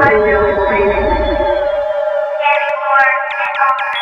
I do is breathing. Getting more and over.